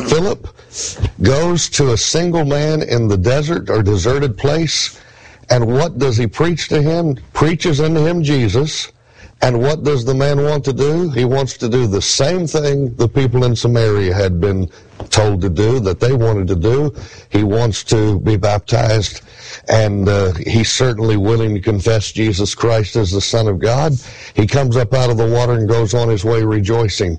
Philip goes to a single man in the desert or deserted place, and what does he preach to him? Preaches unto him Jesus. And what does the man want to do? He wants to do the same thing the people in Samaria had been told to do, that they wanted to do. He wants to be baptized, and he's certainly willing to confess Jesus Christ as the Son of God. He comes up out of the water and goes on his way rejoicing.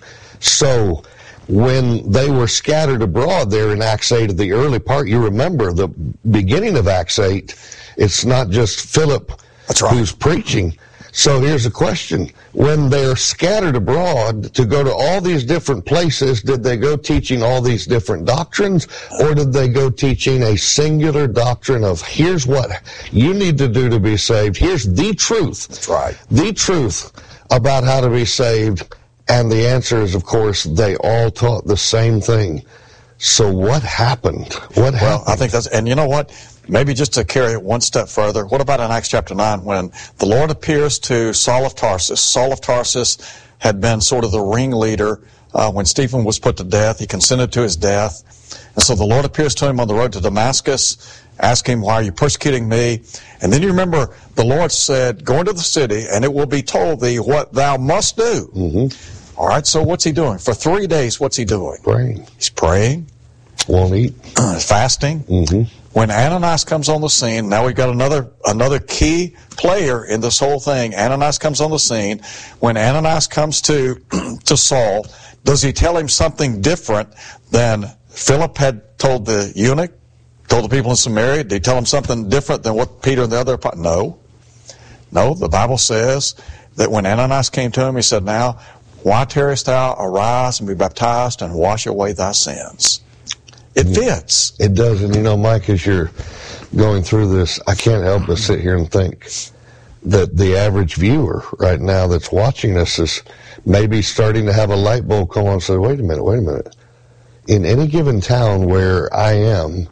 So when they were scattered abroad there in Acts 8 at the early part, you remember the beginning of Acts 8, it's not just Philip who's preaching. So here's a question. When they're scattered abroad to go to all these different places, did they go teaching all these different doctrines, or did they go teaching a singular doctrine of here's what you need to do to be saved, here's the truth. That's right. The truth about how to be saved. And the answer is, of course, they all taught the same thing. So what happened? Well, I think that's, and you know what? Maybe just to carry it one step further, what about in Acts chapter 9 when the Lord appears to Saul of Tarsus? Saul of Tarsus had been sort of the ringleader when Stephen was put to death. He consented to his death. And so the Lord appears to him on the road to Damascus, asking him, why are you persecuting me? And then you remember the Lord said, go into the city and it will be told thee what thou must do. Mm-hmm. All right, so what's he doing? For 3 days, what's he doing? Praying. He's praying. Won't eat. Fasting. Mm-hmm. When Ananias comes on the scene, now we've got another key player in this whole thing. Ananias comes on the scene. When Ananias comes to Saul, does he tell him something different than Philip had told the eunuch, told the people in Samaria? Did he tell him something different than what Peter and the other? No. No, the Bible says that when Ananias came to him, he said, now, why tarriest thou? Arise and be baptized and wash away thy sins. It fits. It does. And you know, Mike, as you're going through this, I can't help but sit here and think that the average viewer right now that's watching us is maybe starting to have a light bulb come on and say, wait a minute. In any given town where I am,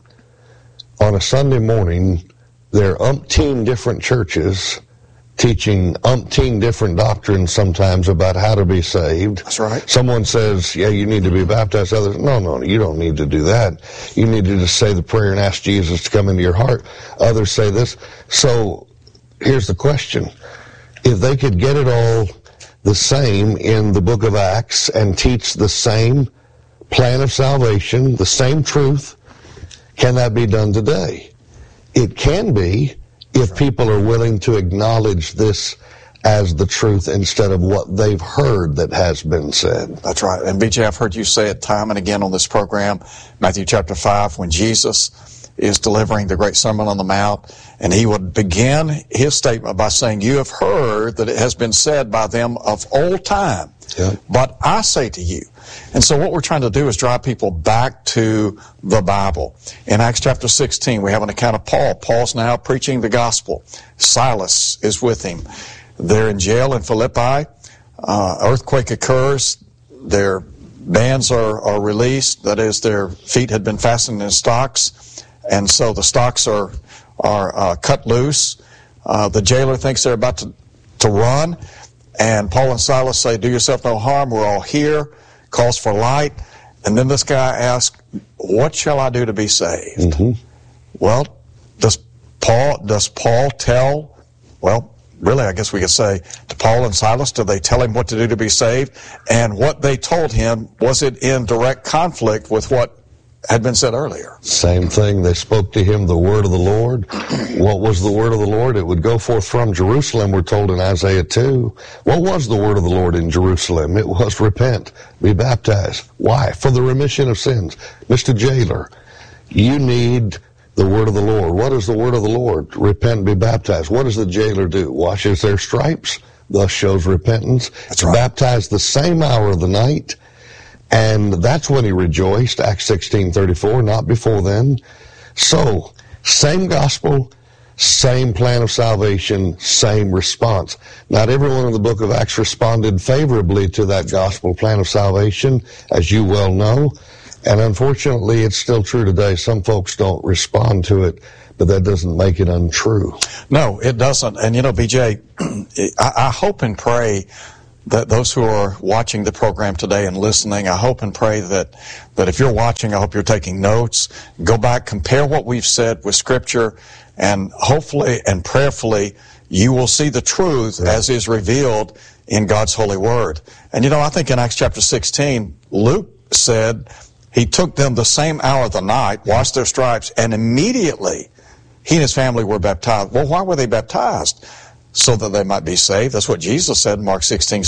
on a Sunday morning, there are umpteen different churches teaching umpteen different doctrines sometimes about how to be saved. That's right. Someone says, yeah, you need to be baptized. Others, no, you don't need to do that. You need to just say the prayer and ask Jesus to come into your heart. Others say this. So here's the question. If they could get it all the same in the book of Acts and teach the same plan of salvation, the same truth, can that be done today? It can be, if people are willing to acknowledge this as the truth instead of what they've heard that has been said. That's right. And BJ, I've heard you say it time and again on this program, Matthew chapter 5, when Jesus is delivering the great Sermon on the Mount, and he would begin his statement by saying, you have heard that it has been said by them of old time, but I say to you. And so what we're trying to do is drive people back to the Bible. In Acts chapter 16, we have an account of Paul. Paul's now preaching the gospel. Silas is with him. They're in jail in Philippi. Earthquake occurs. Their bands are released. That is, their feet had been fastened in stocks. And so the stocks are cut loose. The jailer thinks they're about to run. And Paul and Silas say, do yourself no harm. We're all here. Calls for light. And then this guy asks, what shall I do to be saved? Mm-hmm. Well, does Paul tell, well, really, I guess we could say, to Paul and Silas, do they tell him what to do to be saved? And what they told him, was it in direct conflict with what had been said earlier? Same thing. They spoke to him the word of the Lord. What was the word of the Lord? It would go forth from Jerusalem, we're told in Isaiah 2. What was the word of the Lord in Jerusalem? It was repent, be baptized. Why? For the remission of sins. Mr. Jailer, you need the word of the Lord. What is the word of the Lord? Repent, be baptized. What does the jailer do? Washes their stripes, thus shows repentance. That's right. Baptized the same hour of the night. And that's when he rejoiced, Acts 16:34, not before then. So, same gospel, same plan of salvation, same response. Not everyone in the book of Acts responded favorably to that gospel plan of salvation, as you well know. And unfortunately, it's still true today. Some folks don't respond to it, but that doesn't make it untrue. No, it doesn't. And you know, BJ, I hope and pray that those who are watching the program today and listening, I hope and pray that if you're watching, I hope you're taking notes. Go back, compare what we've said with Scripture, and hopefully and prayerfully you will see the truth as is revealed in God's holy word. And I think in Acts chapter 16, Luke said he took them the same hour of the night, washed their stripes, and immediately he and his family were baptized. Well, why were they baptized? So that they might be saved. That's what Jesus said in Mark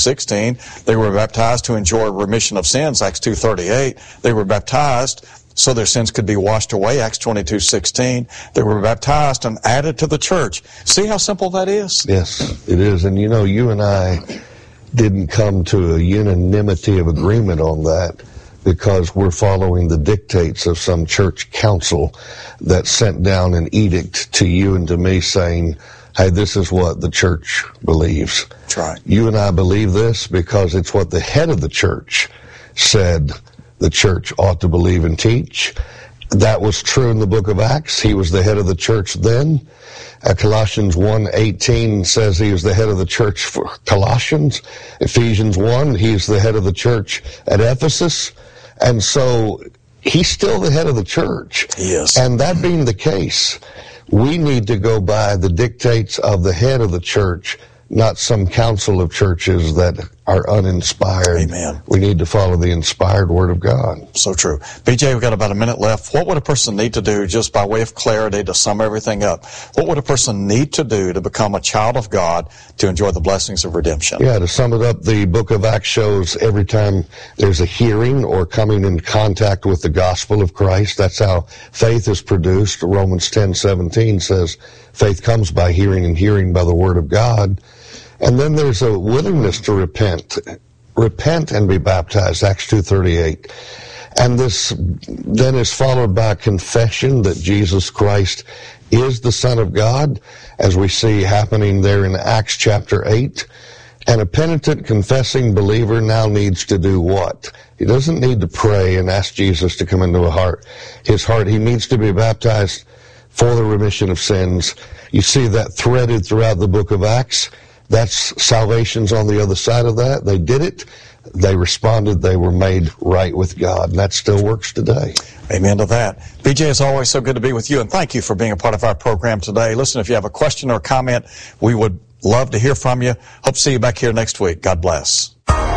16:16. They were baptized to enjoy remission of sins, Acts 2:38. They were baptized so their sins could be washed away, Acts 22:16. They were baptized and added to the church. See how simple that is? Yes, it is. And you and I didn't come to a unanimity of agreement on that because we're following the dictates of some church council that sent down an edict to you and to me saying, hey, this is what the church believes. That's right. You and I believe this because it's what the head of the church said the church ought to believe and teach. That was true in the book of Acts. He was the head of the church then. Colossians 1:18 says he was the head of the church for Colossians. Ephesians 1, he's the head of the church at Ephesus. And so he's still the head of the church. He is. And that being the case, we need to go by the dictates of the head of the church, not some council of churches that are uninspired. Amen. We need to follow the inspired Word of God. So true. BJ, we've got about a minute left. What would a person need to do, just by way of clarity, to sum everything up? What would a person need to do to become a child of God to enjoy the blessings of redemption? Yeah, to sum it up, the book of Acts shows every time there's a hearing or coming in contact with the gospel of Christ, that's how faith is produced. Romans 10:17 says, faith comes by hearing and hearing by the Word of God. And then there's a willingness to repent. Repent and be baptized, Acts 2:38. And this then is followed by confession that Jesus Christ is the Son of God, as we see happening there in Acts chapter 8. And a penitent, confessing believer now needs to do what? He doesn't need to pray and ask Jesus to come into his heart. He needs to be baptized for the remission of sins. You see that threaded throughout the book of Acts. That's salvation's on the other side of that. They did it. They responded. They were made right with God. And that still works today. Amen to that. BJ, it's always so good to be with you, and thank you for being a part of our program today. Listen, if you have a question or a comment, we would love to hear from you. Hope to see you back here next week. God bless.